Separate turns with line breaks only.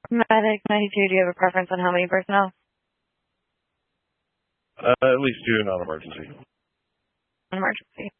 Medic 92, do you have a preference on how many personnel?
At least 2 non-emergency.
Emergency.